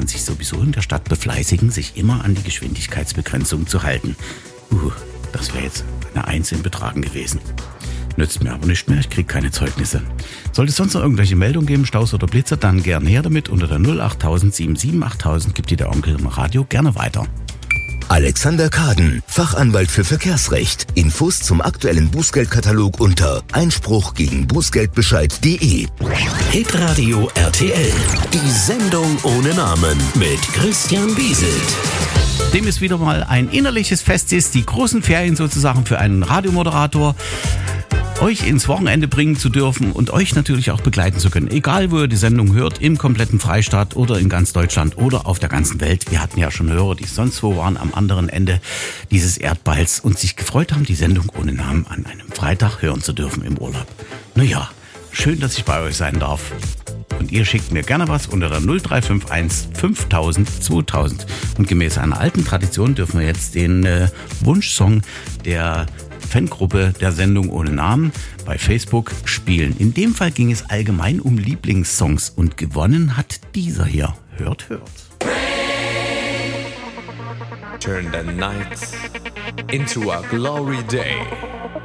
man sich sowieso in der Stadt befleißigen, sich immer an die Geschwindigkeitsbegrenzung zu halten. Das wäre jetzt eine 1 in Betragen gewesen. Nützt mir aber nicht mehr, ich kriege keine Zeugnisse. Sollte es sonst noch irgendwelche Meldungen geben, Staus oder Blitzer, dann gern her damit unter der 08000 77 8000 gibt dir der Onkel im Radio gerne weiter. Alexander Kaden, Fachanwalt für Verkehrsrecht. Infos zum aktuellen Bußgeldkatalog unter Einspruch gegen Bußgeldbescheid.de. Hitradio RTL. Die Sendung ohne Namen mit Christian Bieselt. Dem ist wieder mal ein innerliches Fest ist, die großen Ferien sozusagen für einen Radiomoderator, euch ins Wochenende bringen zu dürfen und euch natürlich auch begleiten zu können. Egal, wo ihr die Sendung hört, im kompletten Freistaat oder in ganz Deutschland oder auf der ganzen Welt. Wir hatten ja schon Hörer, die sonst wo waren am anderen Ende dieses Erdballs und sich gefreut haben, die Sendung ohne Namen an einem Freitag hören zu dürfen im Urlaub. Naja, schön, dass ich bei euch sein darf. Und ihr schickt mir gerne was unter der 0351 5000 2000. Und gemäß einer alten Tradition dürfen wir jetzt den Wunschsong der Fangruppe der Sendung ohne Namen bei Facebook spielen. In dem Fall ging es allgemein um Lieblingssongs und gewonnen hat dieser hier. Hört. Turn the night into a glory day.